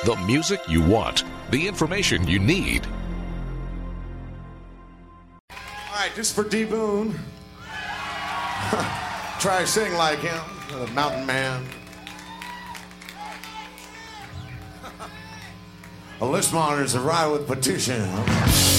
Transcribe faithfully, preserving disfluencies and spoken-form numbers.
The music you want, the information you need. All right, just for D. Boone. Try to sing like him, the mountain man. A list monitor's arrived with petition.